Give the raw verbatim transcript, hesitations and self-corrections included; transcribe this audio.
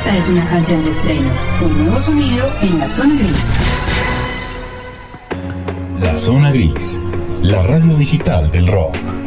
Esta es una canción de estreno, un nuevo sonido en la zona gris. La zona gris, la radio digital del rock.